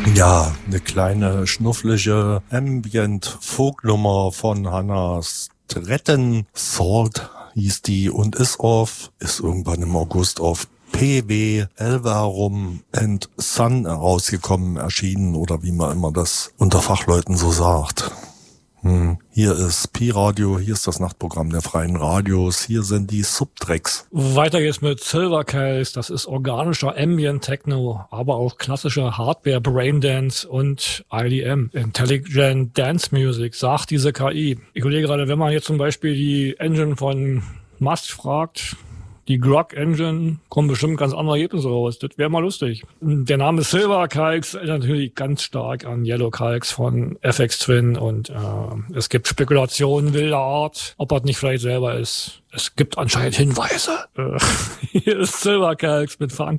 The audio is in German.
Ja, eine kleine schnufflige Ambient-Folknummer von Hannah Stratton. Salt hieß die und ist irgendwann im August auf PW Elverum and Son erschienen oder wie man immer das unter Fachleuten so sagt. Hier ist Pi-Radio, hier ist das Nachtprogramm der Freien Radios, hier sind die Subtracks. Weiter geht's mit Silvercase, das ist organischer Ambient Techno, aber auch klassischer Hardware Braindance und IDM, Intelligent Dance Music, sagt diese KI. Ich überlege gerade, wenn man jetzt zum Beispiel die Engine von Must fragt, die Grog Engine, kommen bestimmt ganz andere Ergebnisse raus. Das wäre mal lustig. Der Name Silvercalx erinnert natürlich ganz stark an Yellowcalx von FX Twin und es gibt Spekulationen wilder Art, ob er nicht vielleicht selber ist. Es gibt anscheinend Hinweise. Hier ist Silvercalx mit Funky.